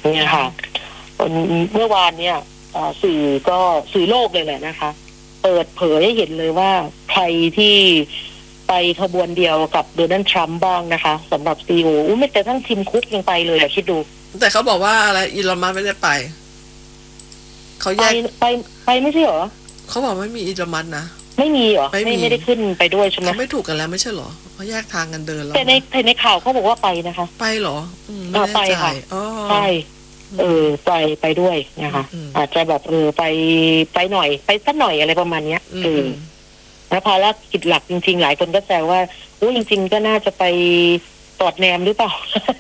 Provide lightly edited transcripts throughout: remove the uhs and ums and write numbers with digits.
เนี่ยค่ะเมื่อวานเนี่ยสื่อโลกเลยแหละนะคะเปิดเผยให้เห็นเลยว่าใครที่ไปขบวนเดียวกับโดนัลด์ทรัมป์บ้างนะคะสำหรับซีอีโอไม่แต่ทั้งทีมคุกยังไปเลยคิดดูแต่เขาบอกว่าอะไรอีลอนมัสก์ไม่ได้ไปเขาแยกไปไม่ใช่เหรอเขาบอกไม่มีอีลอนมัสก์นะไม่มีเหรอไม่ได้ขึ้นไปด้วยใช่ไหมเขาไม่ถูกกันแล้วไม่ใช่เหรอเขาแยกทางกันเดินแล้วแต่ในข่าวเขาบอกว่าไปนะคะไปเหรอไม่แน่ใจใช่ไปด้วยนะคะอาจจะแบบไปหน่อยไปสักหน่อยอะไรประมาณเนี้ยแล้วภารกิจหลักจริงๆหลายคนก็แซวว่าจริงๆก็น่าจะไปตรวจแนมหรือเปล่า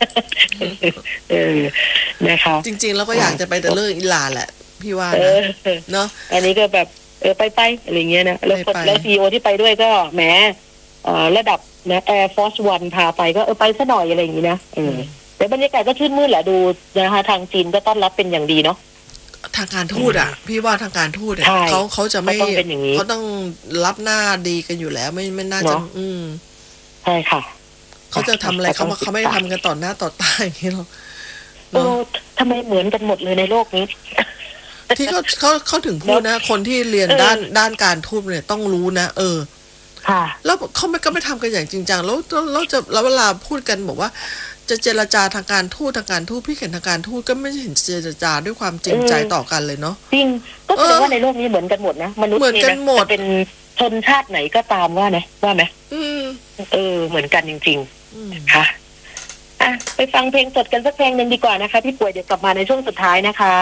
นะคะจริงๆแล้วก็อยากจะไปแต่เรื่องอิหร่านแหละพี่ว่าเนาะอันนี้ก็แบบไปอะไรเงี้ยนะแล้วซีอีโอที่ไปด้วยก็แหมระดับนะAir Force Oneพาไปก็ไปซะหน่อยอะไรอย่างงี้นะแต่บรรยากาศก็ชื่นมื่นแหละดูนะคะทางจีนก็ต้อนรับเป็นอย่างดีเนาะทางการทูตอ่ะพี่ว่าทางการทูตเขาจะไม่เขาต้องรับหน้าดีกันอยู่แล้วไม่น่าจะใช่ค่ะเขาจะทำอะไรเขาไม่ทำกันต่อหน้าต่อตาอย่างนี้หรอกทำไมเหมือนกันหมดเลยในโลกนี้ที่เขาถึงพูดนะคนที่เรียนด้านการทูตเนี่ยต้องรู้นะค่ะแล้วเขาไม่ทำกันอย่างจริงจังแล้วเวลาพูดกันบอกว่าจะเจรจาทางการทูตพี่เห็นทางการทูตก็ไม่เห็นเจรจาด้วยความจริงใจต่อกันเลยเนาะจริงก็แสดงว่าในโลกนี้เหมือนกันหมดนะมนุษย์นี่นะจะเป็นชนชาติไหนก็ตามว่าไหมเหมือนกันจริงๆค่ะไปฟังเพลงสดกันสักเพลงนึงดีกว่านะคะพี่ป่วยเดี๋ยวกลับมาในช่วงสุดท้ายนะคะ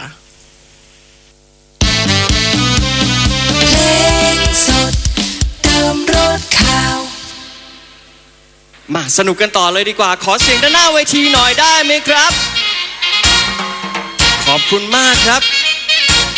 เพลงสดเติมรสข่าวมาสนุกกันต่อเลยดีกว่าขอเสียงด้านหน้าเวทีหน่อยได้ไหมครับขอบคุณมากครับ